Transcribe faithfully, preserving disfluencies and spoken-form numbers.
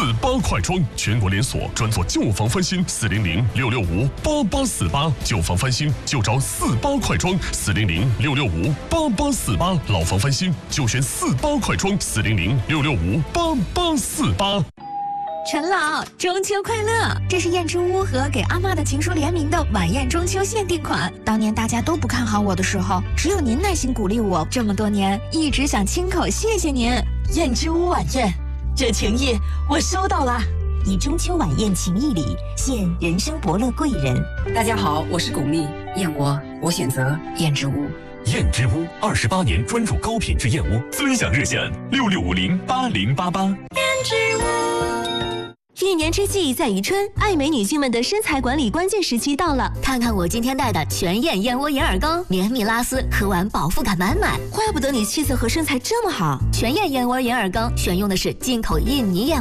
八快装，全国连锁，专做旧房翻新。四零零六六五八八四八，旧房翻新就找四八快装。四零零六六五八八四八，老房翻新就选四八快装。四零零六六五八八四八。 陈老，中秋快乐！这是燕之屋和给阿嬷的情书联名的晚宴中秋限定款。当年大家都不看好我的时候，只有您耐心鼓励我，这么多年一直想亲口谢谢您。 燕之屋晚宴，这情谊我收到了。 以中秋晚宴情谊礼，献人生伯乐贵人。 大家好，我是巩俐，燕窝我选择燕之屋。 燕之屋二十八年专注高品质燕窝，尊享热线六六五零八零八八。燕之屋。一年之计在于春，爱美女性们的身材管理关键时期到了。看看我今天带的全燕燕窝银耳羹，绵密拉丝，喝完饱腹感满满。怪不得你气色和身材这么好。全燕燕窝银耳羹选用的是进口印尼燕窝。